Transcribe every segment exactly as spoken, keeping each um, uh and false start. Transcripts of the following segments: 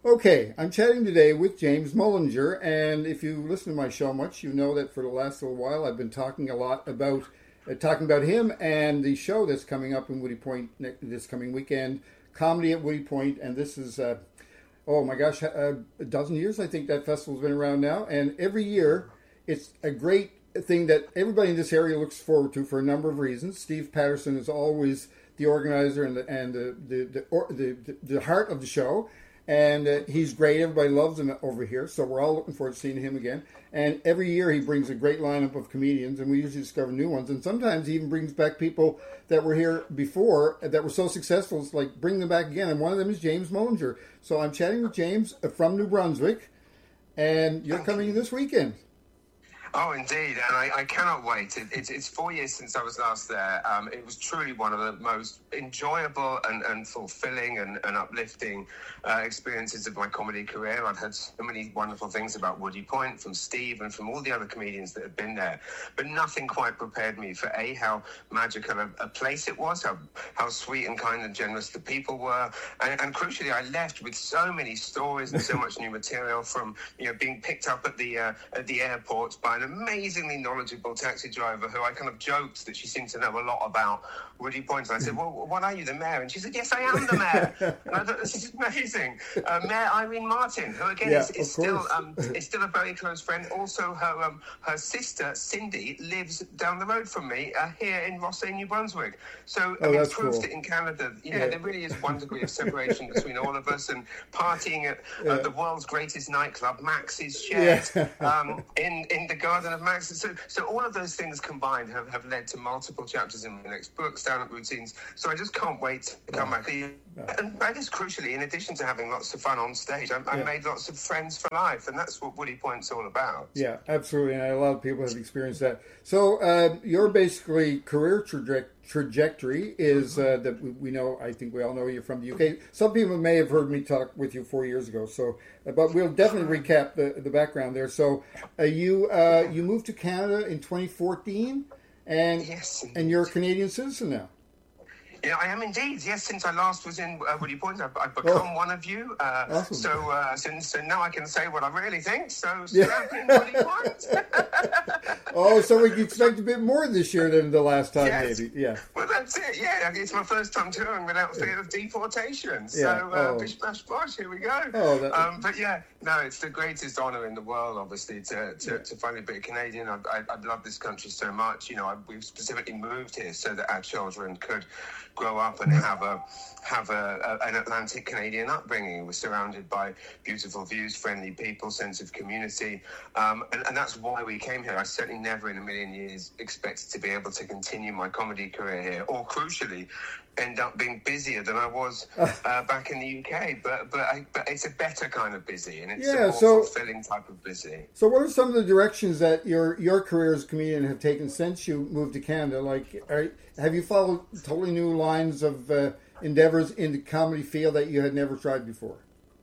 Okay, I'm chatting today with James Mullinger, and if you listen to my show much, you know that for the last little while I've been talking a lot about uh, talking about him and the show that's coming up in Woody Point ne- this coming weekend, Comedy at Woody Point, and this is uh, oh my gosh, uh, a dozen years I think that festival's been around now, and every year it's a great thing that everybody in this area looks forward to for a number of reasons. Steve Patterson is always the organizer and the and the the the, or, the, the, the heart of the show. And uh, he's great. Everybody loves him over here. So we're all looking forward to seeing him again. And every year he brings a great lineup of comedians, and we usually discover new ones. And sometimes he even brings back people that were here before that were so successful. It's like bring them back again. And one of them is James Mullinger. So I'm chatting with James from New Brunswick, and you're coming this weekend. Oh, indeed, and I, I cannot wait. It, it's, it's four years since I was last there. Um, it was truly one of the most enjoyable and, and fulfilling and, and uplifting uh, experiences of my comedy career. I've heard so many wonderful things about Woody Point from Steve and from all the other comedians that have been there, but nothing quite prepared me for A, how magical a, a place it was, how how sweet and kind and generous the people were, and, and crucially, I left with so many stories and so much new material from, you know, being picked up at the uh, at the airport by an amazingly knowledgeable taxi driver who I kind of joked that she seemed to know a lot about Woody Point. And I said, well, what are you, the mayor? And she said, yes, I am the mayor. And I thought, this is amazing. Uh, Mayor Irene Martin, who again yeah, is, is still um, is still a very close friend. Also, her um, her sister, Cindy, lives down the road from me uh, here in Rothesay, New Brunswick. So I oh, mean, that's proof cool. that in Canada, yeah, yeah, there really is one degree of separation between all of us, and partying at uh, yeah. the world's greatest nightclub, Max's Shed, yeah. um, in, in the garden of Max. So, so all of those things combined have, have led to multiple chapters in my next book, stand-up routines. So I just can't wait to come back. And I guess crucially, in addition to having lots of fun on stage, I, I yeah. made lots of friends for life, and that's what Woody Point's all about. Yeah, absolutely, and a lot of people have experienced that. So uh, your basically career traje- trajectory is uh, that we, we know. I think we all know you from the U K. Some people may have heard me talk with you four years ago. So, but we'll definitely recap the, the background there. So, uh, you uh, you moved to Canada in twenty fourteen, and yes, and you're a Canadian citizen now. Yeah, I am indeed. Yes, since I last was in uh, Woody Point, I've, I've become oh. one of you. Uh, awesome. So, uh, so, so now I can say what I really think. So, strap in Woody Point. Oh, so we can expect a bit more this year than the last time, yes. maybe. Yeah. Well, that's it. Yeah, it's my first time touring without fear of deportation. So, yeah. oh. uh, bish bash bosh, here we go. Oh, that... um, but yeah, no, it's the greatest honour in the world, obviously, to to, yeah. to finally be a Canadian. I, I, I love this country so much. You know, I, we've specifically moved here so that our children could grow up and have a have a, a an Atlantic Canadian upbringing. We're surrounded by beautiful views, friendly people, sense of community, um, and, and that's why we came here. I certainly never in a million years expected to be able to continue my comedy career here, or crucially, end up being busier than I was uh, back in the U K. But but, I, but it's a better kind of busy, and it's yeah, a more so, fulfilling type of busy. So what are some of the directions that your your career as a comedian have taken since you moved to Canada? Like, are, have you followed totally new lines of uh, endeavors in the comedy field that you had never tried before?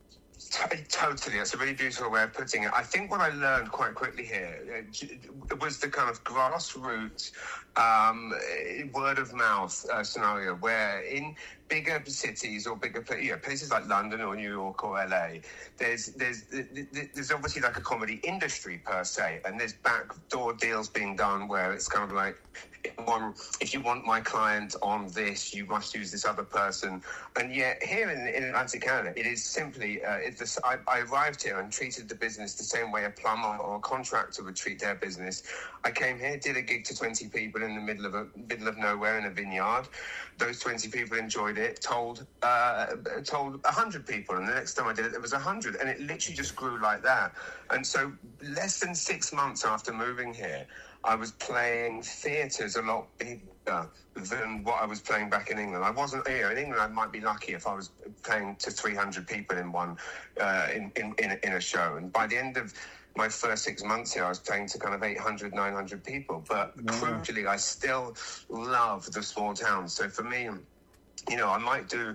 Totally, that's a really beautiful way of putting it. I think what I learned quite quickly here was the kind of grassroots, um, word of mouth uh, scenario where in bigger cities or bigger places, you know, places like London or New York or L A, there's there's there's obviously like a comedy industry per se, and there's backdoor deals being done where it's kind of like, One, if you want my client on this, you must use this other person. And yet here in, in Atlantic Canada, it is simply, uh, it's this, I, I arrived here and treated the business the same way a plumber or a contractor would treat their business. I came here, did a gig to twenty people in the middle of a middle of nowhere in a vineyard. Those twenty people enjoyed it, told uh, told one hundred people, and the next time I did it, there was one hundred, and it literally just grew like that. And so less than six months after moving here, I was playing theatres a lot bigger than what I was playing back in England. I wasn't here in England. I might be lucky if I was playing to three hundred people in one uh, in, in in in a show. And by the end of my first six months here, I was playing to kind of eight hundred, nine hundred people. But wow. Crucially, I still love the small towns. So for me, you know, I might do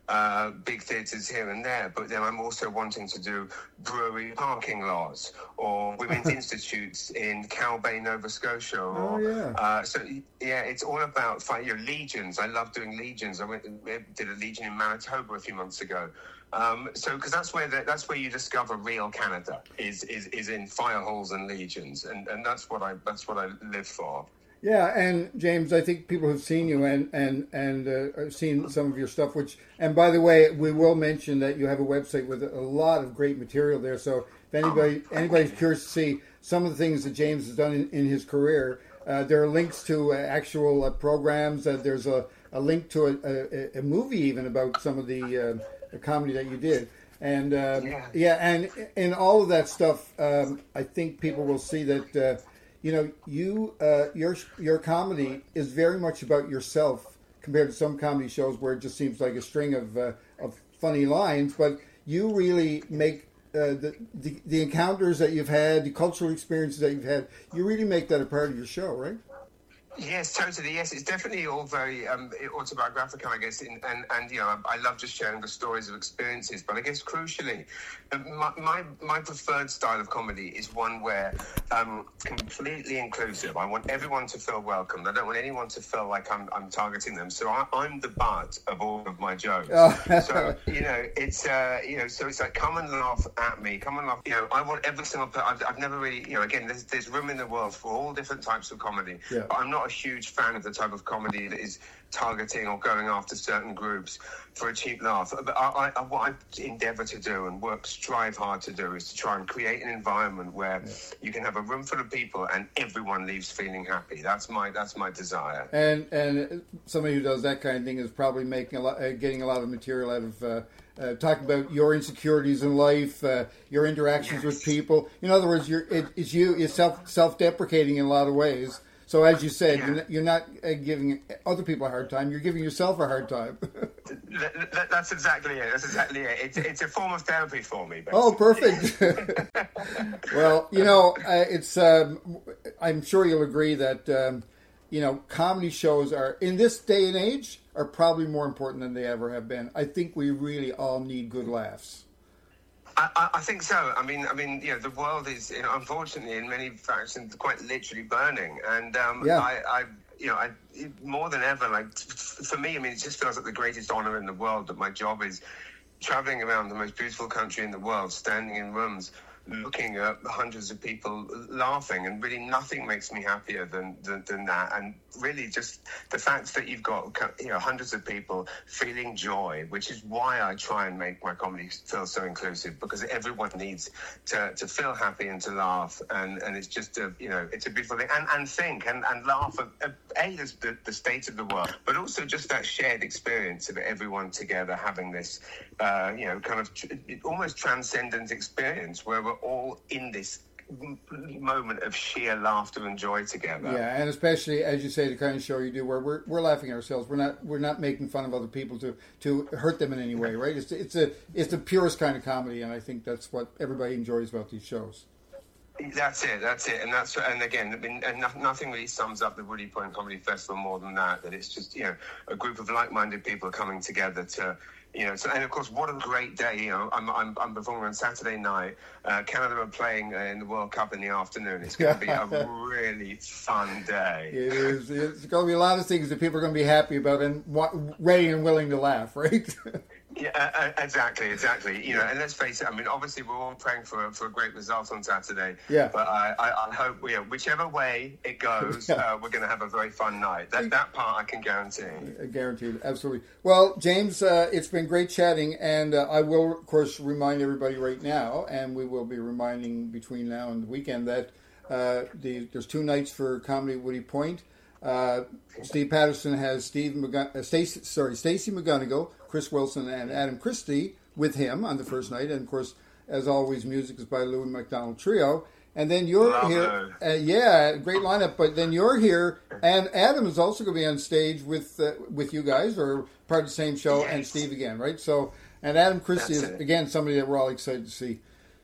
uh, big theatres here and there, but then I'm also wanting to do brewery parking lots or women's institutes in Calbay, Nova Scotia. Or, oh, yeah. Uh, so, yeah, it's all about you know, legions. I love doing legions. I went did a legion in Manitoba a few months ago. Um, so, because that's where the, that's where you discover real Canada is is, is in fire halls and legions, and, and that's what I that's what I live for. Yeah, and James, I think people have seen you and and and uh, seen some of your stuff. Which, and by the way, we will mention that you have a website with a lot of great material there. So, if anybody anybody's curious to see some of the things that James has done in, in his career, uh, there are links to uh, actual uh, programs. Uh, there's a, a link to a, a, a movie even about some of the, uh, the comedy that you did. And uh, yeah. yeah, and in all of that stuff, um, I think people will see that. Uh, You know, you uh, your your comedy is very much about yourself compared to some comedy shows where it just seems like a string of uh, of funny lines. But you really make uh, the, the the encounters that you've had, the cultural experiences that you've had. You really make that a part of your show, right? Yes, totally. Yes, it's definitely all very um, autobiographical, I guess, in, and and you know, I, I love just sharing the stories of experiences. But I guess crucially, my my, my preferred style of comedy is one where um, completely inclusive. I want everyone to feel welcomed. I don't want anyone to feel like I'm I'm targeting them. So I, I'm the butt of all of my jokes. Oh. So you know, it's uh, you know, so it's like come and laugh at me, come and laugh. You know, I want every single. I've, I've never really, you know, again, there's there's room in the world for all different types of comedy. Yeah. But I'm not a huge fan of the type of comedy that is targeting or going after certain groups for a cheap laugh. But I, I, what I endeavour to do and work, strive hard to do is to try and create an environment where yeah. you can have a room full of people and everyone leaves feeling happy. That's my that's my desire. And and somebody who does that kind of thing is probably making a lot, uh, getting a lot of material out of. Uh, Uh, talk about your insecurities in life, uh, your interactions yes. with people. In other words, you're, it, it's you. It's self self deprecating in a lot of ways. So as you said, yeah. you're not uh, giving other people a hard time. You're giving yourself a hard time. that, that, that's exactly it. That's exactly it. It's, it's a form of therapy for me. Basically. Oh, perfect. Well, you know, uh, it's. Um, I'm sure you'll agree that um, you know comedy shows are in this day and age are probably more important than they ever have been. I think we really all need good laughs. I, I think so. I mean, I mean, you know, the world is, you know, unfortunately, in many factions, quite literally burning. And um, yeah. I, I, you know, I more than ever, like for me, I mean, it just feels like the greatest honor in the world that my job is traveling around the most beautiful country in the world, standing in rooms, looking at hundreds of people laughing, and really nothing makes me happier than, than than that. And really just the fact that you've got, you know, hundreds of people feeling joy, which is why I try and make my comedy feel so inclusive, because everyone needs to, to feel happy and to laugh, and, and it's just a, you know, it's a beautiful thing, and, and think and, and laugh at a the, the state of the world, but also just that shared experience of everyone together having this uh, you know, kind of tr- almost transcendent experience where we're all in this moment of sheer laughter and joy together. Yeah, and especially as you say, the kind of show you do where we're we're laughing at ourselves. We're not we're not making fun of other people to, to hurt them in any way, right? It's it's a it's the purest kind of comedy, and I think that's what everybody enjoys about these shows. That's it. That's it. And that's and again, I mean, and nothing really sums up the Woody Point Comedy Festival more than that. That it's just, you know, a group of like-minded people coming together to. You know, so, and of course, what a great day! You know, I'm I'm, I'm performing on Saturday night. Uh, Canada are playing uh, in the World Cup in the afternoon. It's going to be a really fun day. It is. It's going to be a lot of things that people are going to be happy about and ready and willing to laugh, right? Yeah, uh, exactly, exactly. You know, and let's face it. I mean, obviously, we're all praying for for a great result on Saturday. Yeah. But I, I, I hope, you know, whichever way it goes, yeah. uh, we're going to have a very fun night. That that part I can guarantee. Guaranteed, absolutely. Well, James, uh, it's been great chatting, and uh, I will, of course, remind everybody right now, and we will be reminding between now and the weekend that uh, the, there's two nights for Comedy at Woody Point. Uh, Steve Patterson has Steve McGun- uh, Stacey, sorry, Stacey McGonigal, Chris Wilson, and Adam Christie with him on the first night. And, of course, as always, music is by Louis McDonald Trio. And then you're Love here. Uh, yeah, great lineup. But then you're here, and Adam is also going to be on stage with uh, with you guys, or part of the same show, yes. and Steve again, right? So, and Adam Christie That's is, it. again, somebody that we're all excited to see.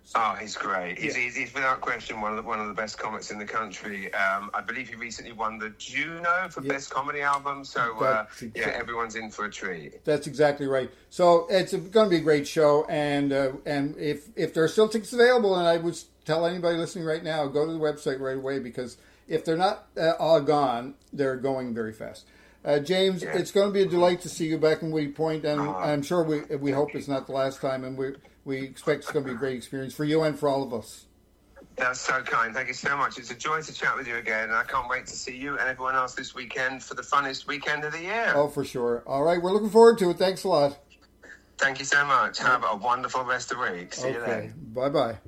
Oh, he's great. He's, yeah. he's, he's without question one of the, one of the best comics in the country. Um, I believe he recently won the Juno for yeah. Best Comedy Album. So, uh, yeah, everyone's in for a treat. That's exactly right. So it's going to be a great show. And uh, and if, if there are still tickets available, and I would tell anybody listening right now, go to the website right away, because if they're not uh, all gone, they're going very fast. Uh, James, yeah. it's going to be a delight to see you back in Woody Point, and uh, I'm sure we we hope it's not the last time, and we we expect it's going to be a great experience for you and for all of us. That's so kind. Thank you so much. It's a joy to chat with you again, and I can't wait to see you and everyone else this weekend for the funnest weekend of the year. Oh, for sure. All right, we're looking forward to it. Thanks a lot. Thank you so much. Have a wonderful rest of the week. See okay. you then. Bye-bye.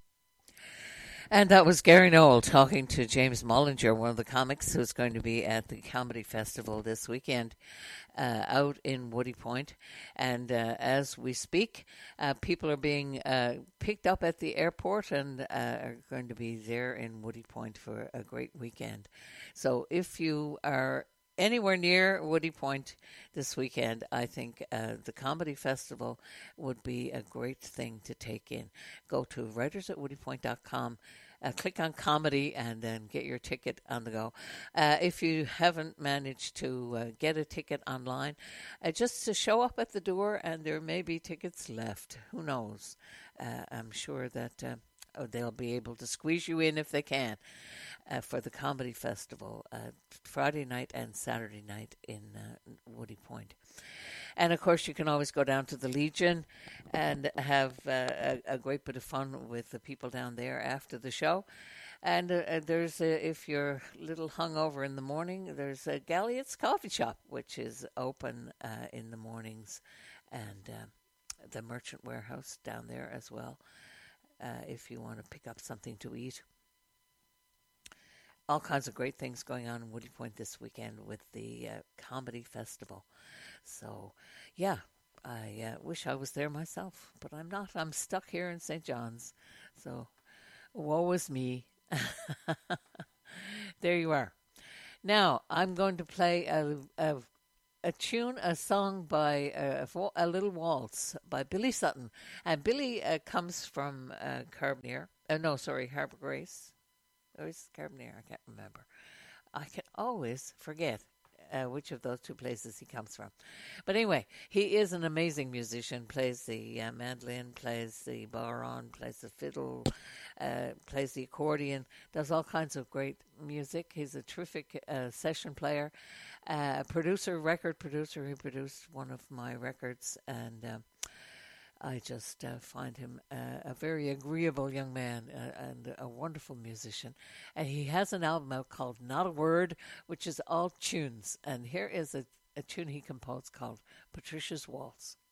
And that was Gary Noel talking to James Mullinger, one of the comics who's going to be at the Comedy Festival this weekend uh, out in Woody Point. And uh, as we speak, uh, people are being uh, picked up at the airport and uh, are going to be there in Woody Point for a great weekend. So if you are anywhere near Woody Point this weekend, I think uh, the Comedy Festival would be a great thing to take in. Go to writers at woody point dot com, uh, click on comedy, and then get your ticket on the go. Uh, if you haven't managed to uh, get a ticket online, uh, just to show up at the door, and there may be tickets left. Who knows? Uh, I'm sure that uh, they'll be able to squeeze you in if they can. Uh, for the Comedy Festival, uh, Friday night and Saturday night in uh, Woody Point. And, of course, you can always go down to the Legion and have uh, a, a great bit of fun with the people down there after the show. And uh, there's, a, if you're a little hungover in the morning, there's a Galliot's Coffee Shop, which is open uh, in the mornings, and uh, the Merchant Warehouse down there as well, uh, if you want to pick up something to eat. All kinds of great things going on in Woody Point this weekend with the uh, Comedy Festival. So, yeah, I uh, wish I was there myself, but I'm not. I'm stuck here in Saint John's. So, woe is me. There you are. Now, I'm going to play a, a, a tune, a song by a, a little waltz by Billy Sutton. And Billy uh, comes from uh, Carbonear. Uh, no, sorry, Harbour Grace. Or is it Carbonear? I can't remember. I can always forget uh, which of those two places he comes from. But anyway, he is an amazing musician, plays the uh, mandolin, plays the bodhrán, plays the fiddle, uh, plays the accordion, does all kinds of great music. He's a terrific uh, session player, uh, producer, record producer. He produced one of my records, and uh, I just uh, find him uh, a very agreeable young man uh, and a wonderful musician. And he has an album out called Not a Word, which is all tunes. And here is a, a tune he composed called Patricia's Waltz.